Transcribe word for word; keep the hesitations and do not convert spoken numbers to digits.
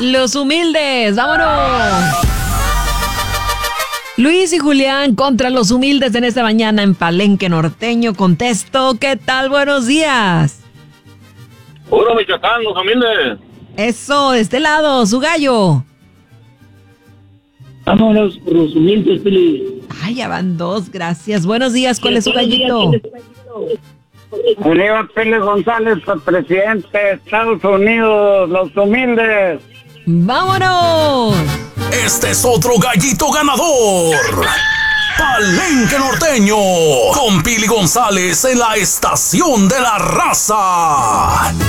Los humildes, vámonos. Luis y Julián contra los humildes en esta mañana en Palenque Norteño. Contesto, ¿qué tal? Buenos días. Puro Michoacán, los humildes. Eso, de este lado, su gallo. Vámonos por los humildes, Pili. Ay, ya van dos, gracias. Buenos días, ¿cuál es su gallito? Aníbal Pérez González, presidente de Estados Unidos, los humildes. ¡Vámonos! Este es otro gallito ganador. Palenque Norteño, con Pili González en la estación de la raza.